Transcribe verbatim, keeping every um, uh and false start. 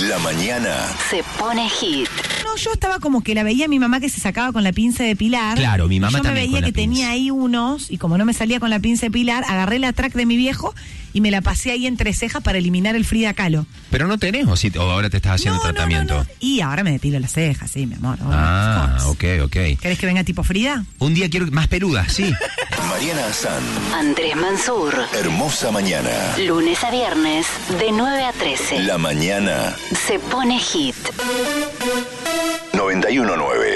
La mañana se pone hit. No, yo estaba como que la veía a mi mamá que se sacaba con la pinza de Pilar. Claro, mi mamá yo también me con veía la que pinza. tenía ahí unos, y como no me salía con la pinza de Pilar, agarré la track de mi viejo y me la pasé ahí entre cejas para eliminar el Frida Kahlo. Pero no tenés, o, si, o ahora te estás haciendo No, no, tratamiento. no, no. Y ahora me depilo las cejas, sí, mi amor. Oh, Ah, of course. ok, ok. ¿Querés que venga tipo Frida? Un día quiero más peluda, sí. Mariana Azán. Andrés Mansur. Hermosa mañana. Lunes a viernes, de nueve a trece. La mañana Se pone hit. noventa y uno nueve.